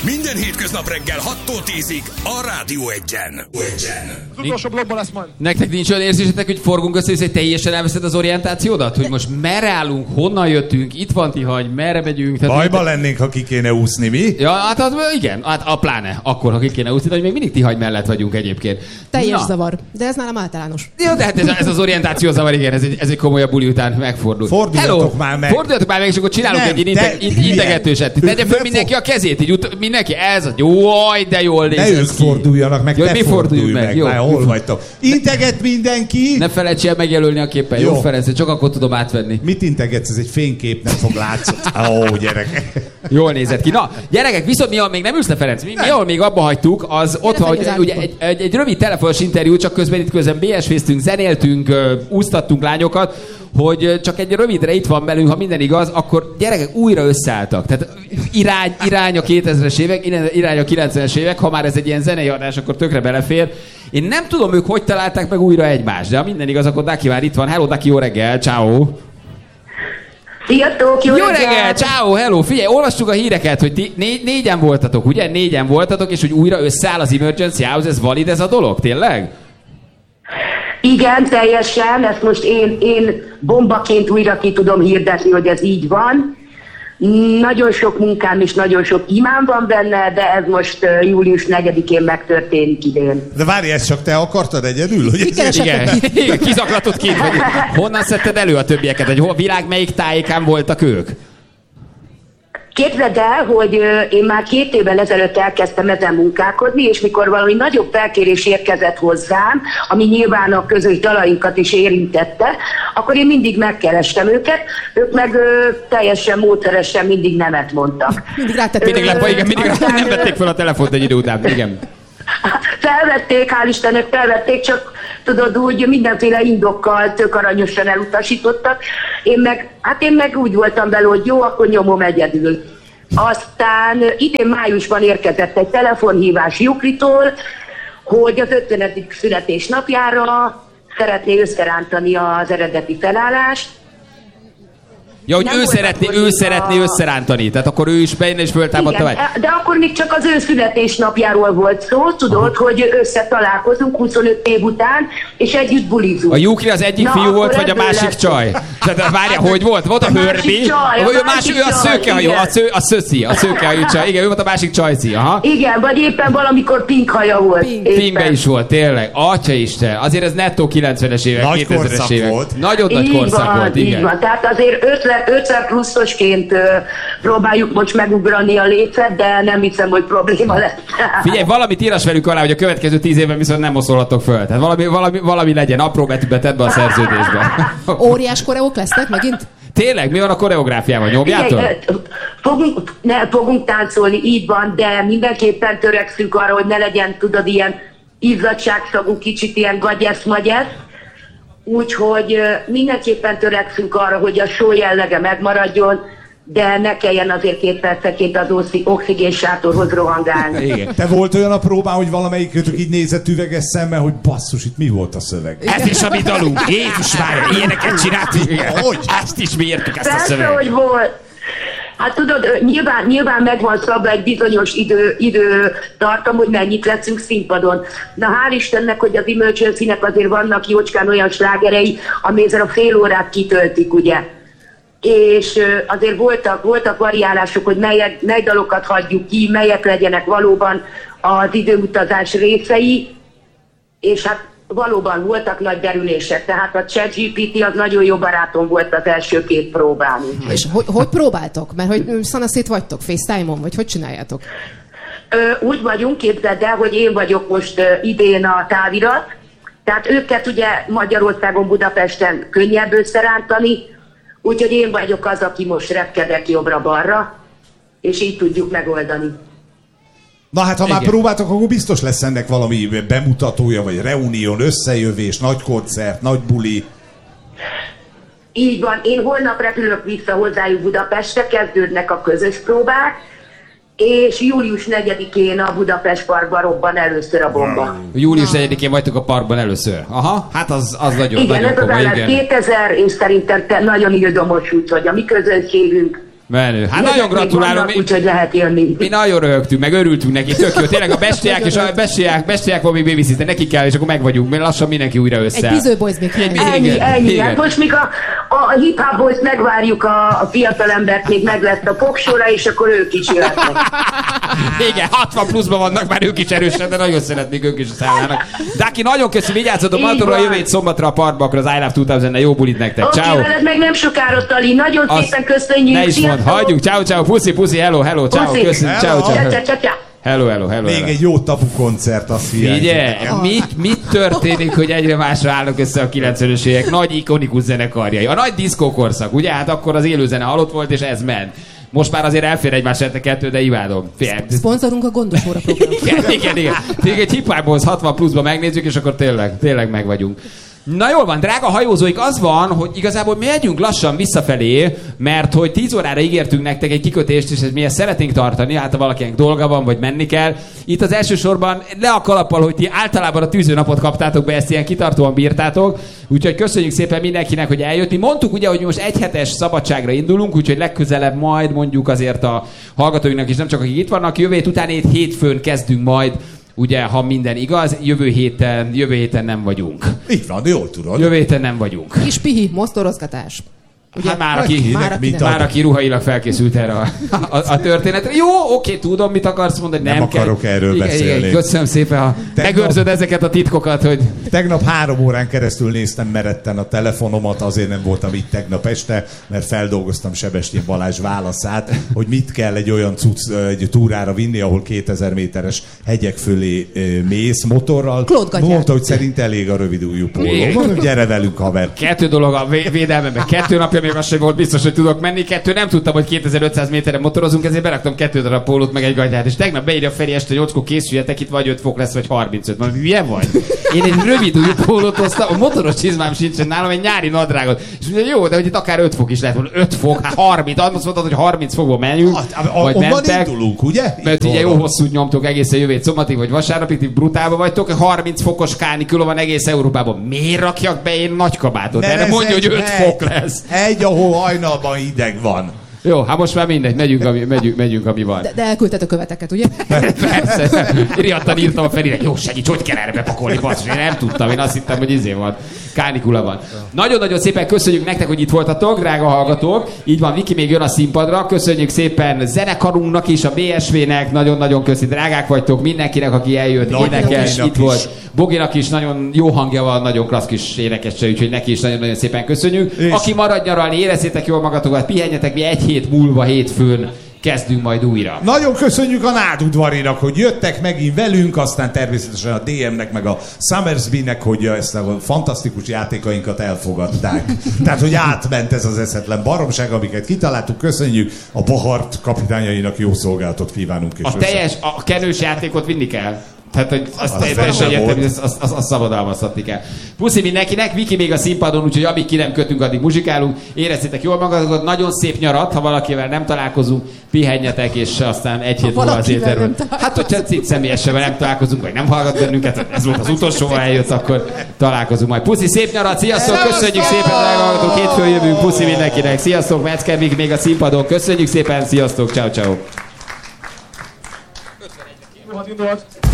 Minden hétköznap reggel 6-tól 10-ig a Rádió Egyen. Az utolsó blogban lesz majd. Nektek nincs olyan érzésetek, hogy forgunk össze, hogy teljesen elveszed az orientációdat? Hogy most merre állunk, honnan jöttünk, itt van Tihany, merre megyünk? Bajban lennénk, ha ki kéne úszni, mi? Ja, hát az, igen, hát a pláne akkor, ha ki kéne úszni, de még mindig Tihany mellett vagyunk egyébként. Teljes zavar, de ez nálam általános. Ja, de hát ez az orientáció zavar, igen, ez egy komolyabb buli után megfordul. Forduljatok már meg! Forduljatok már meg, és akkor csinálunk egy integetőset. Tegye föl mindenki a kezét, így mindenki, ez a jaj, de jól néz ki. Ne ők forduljanak meg, jó, te mi fordulj meg. Jó. Már hol vagytok? Integet mindenki! Ne felejts el megjelölni a képen, jó Ferenc, csak akkor tudom átvenni. Mit integetsz? Ez egy fénykép, nem fog látszani. Ó, gyerekek. Jól nézett ki. Na, gyerekek, viszont mi még nem ülsz le, Ferenc, mi ahol még abba hagytuk, az ott, hogy ugye egy rövid telefonos interjú, csak közben BS-féztünk, zenéltünk, úsztattunk lányokat, hogy csak egy rövidre itt van belünk, ha minden igaz, akkor gyerekek újra összeálltak. Tehát irány a 2000-es évek, irány a 90-es évek, ha már ez egy ilyen zenei adás, akkor tökre belefér. Én nem tudom, ők hogy találták meg újra egymást, de ha minden igaz, akkor Daki már itt van. Hello, Daki, jó reggel, ciao. Sziasztok, jó reggel, ciao, hello. Figyelj, olvastuk a híreket, hogy ti négyen voltatok, ugye? Négyen voltatok, és hogy újra összeáll az Emergency House, ez valid ez a dolog, tényleg? Igen, teljesen, ezt most én bombaként újra ki tudom hirdetni, hogy ez így van. Nagyon sok munkám és nagyon sok imám van benne, de ez most július 4-én megtörténik idén. De várj, ezt csak te akartad egyedül? Hogy igen, kizaklatott ki. Honnan szedted elő a többieket? Hogy a világ melyik tájékán voltak ők? Képzeld el, hogy én már 2 évvel ezelőtt elkezdtem ezen munkálkodni, és mikor valami nagyobb felkérés érkezett hozzám, ami nyilván a közös dalainkat is érintette, akkor én mindig megkerestem őket, ők meg teljesen módszeresen mindig nemet mondtak. Mindig rátették. Mindig nem vették fel a telefont egy idő után, igen. Felvették, hál' Istennek felvették, csak tudod úgy mindenféle indokkal tök aranyosan elutasítottak. Én meg úgy voltam vele, hogy jó, akkor nyomom egyedül. Aztán idén májusban érkezett egy telefonhívás Jukritól, hogy az 50. születésnapjára szeretné összerántani az eredeti felállást. Ja, hogy ő szeretné összerántani, tehát akkor ő is bejön és föltámadta vagy. De akkor még csak az ő születésnapjáról volt szó, tudod, hogy összetalálkozunk 25 év után, és együtt bulizunk. A Jukri az egyik fiú volt, vagy a másik csaj? Tehát várja, hogy volt? Volt a Hörbi, ő a szőkehajú, a szöszi, a szőkehajú csaj. Igen, ő volt a másik csajci, aha. Igen, vagy éppen valamikor pink haja volt. Pinkbe is volt, tényleg. Atyaisten, azért ez nettó 90-es évek, 2000-es évek. Volt. Nagyon nagy korszak volt, igen. Így van, tehát azért 50 pluszosként próbáljuk most megugrani a lécet, de nem hiszem, hogy probléma lesz. Figyelj, valamit írás velük alá, hogy a következő 10 évben viszont nem oszolhatok föl. Tehát valami legyen, apró betűbe tedd be a szerződésbe. Óriás koreók lesznek megint? Tényleg? Mi van a koreográfiával? Nyomjátok? Fogunk táncolni, így van, de mindenképpen törekszünk arra, hogy ne legyen, tudod, ilyen izzadságszagú, kicsit ilyen gagyesz-magyesz. Úgyhogy mindenképpen törekszünk arra, hogy a show jellege megmaradjon, de ne kelljen azért 2 percenként az oxigénsátorhoz rohangálni. Igen. Te volt olyan a próbán, hogy valamelyikőtök így nézett üveges szemmel, hogy basszus, itt mi volt a szöveg? Ez is a mi dalunk. Jézus várja, ilyeneket csináltunk. Hogy? Ezt is mi értük, ezt a persze, szöveget. hogy volt. Hát tudod, nyilván megvan szabva egy bizonyos időtartam, hogy mennyit leszünk színpadon. Na hál' Istennek, hogy az Emergency-nek azért vannak jócskán olyan slágerei, ami ezzel a fél órát kitöltik, ugye. És azért voltak variálások, hogy mely dalokat hagyjuk ki, melyek legyenek valóban az időutazás részei, és hát valóban voltak nagy derülések, tehát a ChatGPT az nagyon jó barátom volt az első 2 próbán. És hogy próbáltok? Mert hogy szanaszét vagytok FaceTime-on, vagy hogy csináljátok? Úgy vagyunk, képzeld el, hogy én vagyok most idén a távirat, tehát őket ugye Magyarországon, Budapesten könnyebb összerántani, úgyhogy én vagyok az, aki most repkedek jobbra-balra, és így tudjuk megoldani. Na hát, ha már próbáltok, akkor biztos lesz ennek valami bemutatója, vagy reunión, összejövés, nagy koncert, nagy buli. Így van, én holnap repülök vissza hozzájuk Budapestre, kezdődnek a közös próbák, és július 4-én a Budapest Parkban robban először a bomba. Július 4-én vagytok a parkban először. Aha, hát az nagyon, igen, nagyon komoly. Igen, ez az 2000, és szerintem nagyon ildomos úgy, hogy a mi közönségünk Menő. Hát nagyon gratulálom. Úgyhogy lehet jönni. Mi nagyon röhögtünk, meg örültünk neki, tök jó. Tényleg a bestiák és a bestiák van még babysitter, nekik kell, és akkor meg vagyunk. Mert lassan mindenki újra össze. Egy Biző Boys még Ennyi. Hát most még a hip-hop boys megvárjuk a fiatalembert, még meg lesz a popsora, és akkor ők is jöhetnek. Igen, 60 pluszban vannak már ők is erősen, de nagyon szeretnék ők is a szállnának. Daki, nagyon köszönöm, vigyázzad a Matatóra jövő hét szombatra a parkba, akkor az I Love 2000-nel jó bulit nektek. Ciao. Veled meg nem sokára, Tali. Nagyon szépen köszönjük. Ne is mondd, hagyjuk. Ciao, puszi, hello, ciao, köszönjük, ciao. Hello. Még egy jó tabu koncert, azt hiányzik. Mit történik, hogy egyre másra állnak össze a 90-ös évek nagy ikonikus zenekarjai? A nagy diszkókorszak, ugye? Hát akkor az élőzene halott volt, és ez ment. Most már azért elfér egymás kettő, de imádom. Szponzorunk a Gondos Óra program. Igen. Tényleg egy hip-hophoz 60 pluszba megnézzük, és akkor tényleg meg vagyunk. Na jól van, drága hajózóik, az van, hogy igazából mi megyünk lassan visszafelé, mert hogy 10 órára ígértünk nektek egy kikötést, és mi ezt szeretnénk tartani, hát ha valakinek dolga van, vagy menni kell. Itt az elsősorban le a kalappal, hogy ti általában a tűzőnapot kaptátok be, ezt ilyen kitartóan bírtátok, úgyhogy köszönjük szépen mindenkinek, hogy eljött. Mi mondtuk ugye, hogy most egy hetes szabadságra indulunk, úgyhogy legközelebb majd mondjuk azért a hallgatóinknak is, nem csak akik itt vannak, jövő hét után hétfőn kezdünk majd. Ugye, ha minden igaz, jövő héten nem vagyunk. Így van, jól tudod. Jövő héten nem vagyunk. Kis pihi, mosztorozgatás. Ugye? Hát már aki ruhailag felkészült erre a történetre. Jó, oké, tudom, mit akarsz mondani. Nem akarok erről beszélni. Igen, köszönöm szépen, ha megőrzöd ezeket a titkokat, hogy... Tegnap 3 órán keresztül néztem meretten a telefonomat, azért nem voltam itt tegnap este, mert feldolgoztam Sebestyén Balázs válaszát, hogy mit kell egy olyan egy túrára vinni, ahol 2000 méteres hegyek fölé mész motorral. Mondta, hogy szerint elég a rövid ujjú póló. Mondom, gyere velünk, haver. 2 dolog a védelmemben. 2 napja még az sem volt biztos, hogy tudok menni. 2 nem tudtam, hogy 2500 méteren motorozunk, ezért beraktam 2 darab pólót, meg egy gatyát. És tegnap beírja Feri este 8-kor, készüljetek, itt vagy 5 fok lesz, vagy 35. Mondom, milyen vagy? Én egy rövid ujjú pólót hoztam, a motoros csizmám sincsen nálam, egy nyári nadrágot. És mondja, jó, de hogy itt akár 5 fok is lehet. Mondom, 5 fok, hát 30. Azt mondtad, hogy 30 fokba menjünk. Vagy mentek. Indulunk, ugye? Mert ugye jó hosszút nyomtok egészen jövő szombatig, vagy vasárnapig, ti brutálba vagytok. 30 fokos kánikula van egész Európában. Miért rakjak be én nagy kabátot? Erre mondja, hogy 5 fok lesz. Ahol hajnalban hideg van. Jó, hát most már mindegy, megyünk, ami van. De elküldted a követeket, ugye? Persze. Riadtan írtam a Ferinek, jó, segíts, hogy kell erre bepakolni, basszus. Én nem tudtam, én azt hittem, hogy van. Kánikula van. Nagyon-nagyon szépen köszönjük nektek, hogy itt voltatok, drága hallgatók. Így van, Viki még jön a színpadra. Köszönjük szépen zenekarunknak is, a BSV-nek. Nagyon-nagyon köszi, drágák vagytok mindenkinek, aki eljött, énekel, itt volt. Boginak is nagyon jó hangja van, nagyon klassz kis énekesse, úgyhogy neki is nagyon-nagyon szépen köszönjük. És aki marad nyaralni, érezzétek jól magatokat, pihenjetek, mi egy hét múlva hétfőn kezdünk majd újra. Nagyon köszönjük a Nádudvarinak, hogy jöttek megint velünk, aztán természetesen a DM-nek, meg a Summersby-nek, hogy ezt a fantasztikus játékainkat elfogadták. Tehát, hogy átment ez az eszetlen baromság, amiket kitaláltuk. Köszönjük a Bahart kapitányainak, jó szolgálatot kívánunk. És a kenős játékot vinni kell. Tehát, hogy azt teljesen értem, hogy azt szabadalmaztatni kell. Puszi mindenkinek, Viki még a színpadon, úgyhogy amíg ki nem kötünk, addig muzsikálunk. Érezzétek jól magatokat, nagyon szép nyarat, ha valakivel nem találkozunk, pihenjetek, és aztán egy hét múlva az éterről. Hát, hogyha itt személyesen nem találkozunk, vagy nem hallgat bennünket, ez volt az utolsó, ha eljött, akkor találkozunk majd. Puszi, szép nyarat, sziasztok, köszönjük szépen, drága hétfőn jövünk, puszi mindenkinek, sziasztok, Metzger Viki még a színpadon, köszönjük szépen, sziasztok, ciao.